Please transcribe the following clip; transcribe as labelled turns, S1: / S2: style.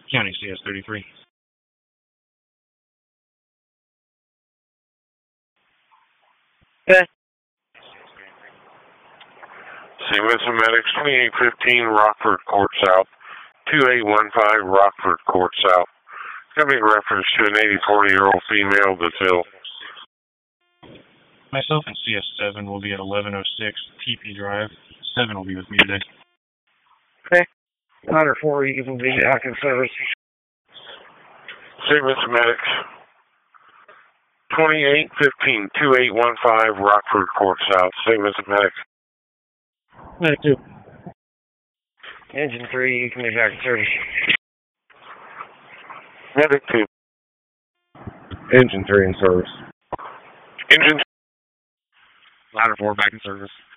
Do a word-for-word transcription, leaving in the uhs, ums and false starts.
S1: County C S thirty-three.
S2: Okay.
S3: Saint Vincent Medics, twenty-eight fifteen Rockford Court South, two eight one five Rockford Court South. Having reference to an eighty-four-year-old female that's ill.
S1: Myself and C S seven will be at eleven oh six T P Drive. seven will be with me today.
S2: Okay. one oh four, you can be back in service.
S3: Saint Vincent Medics, twenty-eight fifteen two eight one five Rockford Court South. Saint Vincent Medics.
S2: Medic two. Engine three, you can be back in service.
S3: Medic two.
S4: Engine three in service.
S3: Engine
S1: Ladder four back in service.